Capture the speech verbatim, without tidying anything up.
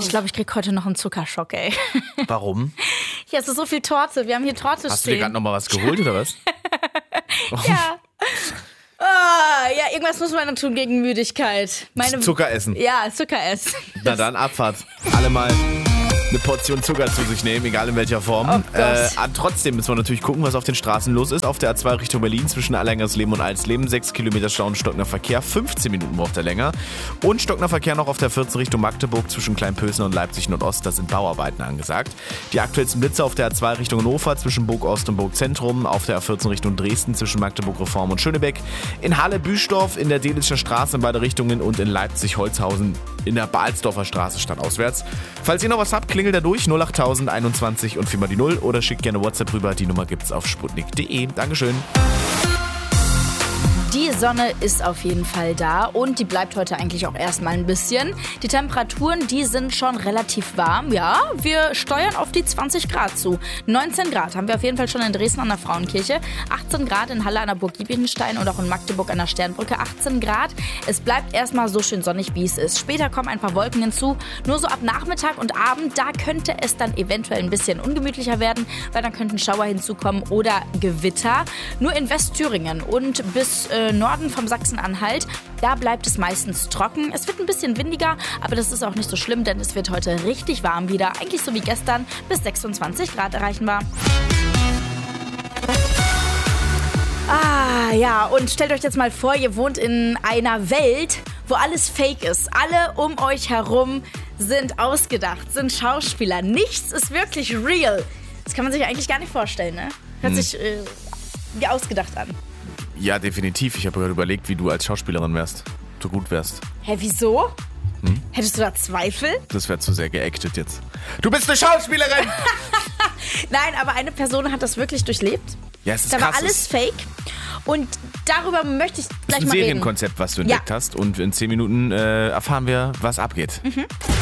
Ich glaube, ich krieg heute noch einen Zuckerschock, ey. Warum? Hier ist so viel Torte. Wir haben hier Torte stehen. Hast du dir gerade nochmal was geholt, oder was? Ja. Oh, ja, irgendwas muss man dann tun gegen Müdigkeit. Meine Zucker essen. Ja, Zucker essen. Na dann, Abfahrt. Alle mal eine Portion Zucker zu sich nehmen, egal in welcher Form. Oh äh, trotzdem müssen wir natürlich gucken, was auf den Straßen los ist. Auf der A zwei Richtung Berlin zwischen Allerlängersleben und Alsleben. sechs Kilometer Stau und stockender Verkehr. fünfzehn Minuten braucht er länger. Und stockender Verkehr noch auf der vierzehn Richtung Magdeburg zwischen Kleinpösen und Leipzig Nordost. Da sind Bauarbeiten angesagt. Die aktuellsten Blitze auf der A zwei Richtung Hannover zwischen Burg Ost und Burg Zentrum. Auf der A vierzehn Richtung Dresden zwischen Magdeburg Reform und Schönebeck. In Halle-Büstorf in der Delitzscher Straße in beide Richtungen und in Leipzig-Holzhausen in der Balsdorfer Straße stadtauswärts. Falls ihr noch was habt, klingelt da durch null acht einundzwanzig und viermal die null oder schickt gerne WhatsApp rüber. Die Nummer gibt's auf sputnik punkt de. Dankeschön. Die Sonne ist auf jeden Fall da und die bleibt heute eigentlich auch erstmal ein bisschen. Die Temperaturen, die sind schon relativ warm. Ja, wir steuern auf die zwanzig Grad zu. neunzehn Grad haben wir auf jeden Fall schon in Dresden an der Frauenkirche. achtzehn Grad in Halle an der Burg Giebichenstein und auch in Magdeburg an der Sternbrücke. achtzehn Grad. Es bleibt erstmal so schön sonnig, wie es ist. Später kommen ein paar Wolken hinzu. Nur so ab Nachmittag und Abend, da könnte es dann eventuell ein bisschen ungemütlicher werden, weil dann könnten Schauer hinzukommen oder Gewitter. Nur in Westthüringen und bis äh, Norden vom Sachsen-Anhalt, da bleibt es meistens trocken. Es wird ein bisschen windiger, aber das ist auch nicht so schlimm, denn es wird heute richtig warm wieder. Eigentlich so wie gestern, bis sechsundzwanzig Grad erreichen wir. Ah, ja, und stellt euch jetzt mal vor, ihr wohnt in einer Welt, wo alles fake ist. Alle um euch herum sind ausgedacht, sind Schauspieler. Nichts ist wirklich real. Das kann man sich eigentlich gar nicht vorstellen, ne? Hört hm. sich äh, wie ausgedacht an. Ja, definitiv. Ich habe gerade überlegt, wie du als Schauspielerin wärst. So gut wärst. Hä, wieso? Hm? Hättest du da Zweifel? Das wäre zu sehr geactet jetzt. Du bist eine Schauspielerin! Nein, aber eine Person hat das wirklich durchlebt. Ja, es ist da krass. war alles fake. Und darüber möchte ich gleich das ist ein mal reden. Serienkonzept, was du entdeckt ja. hast. Und in zehn Minuten äh, erfahren wir, was abgeht. Mhm.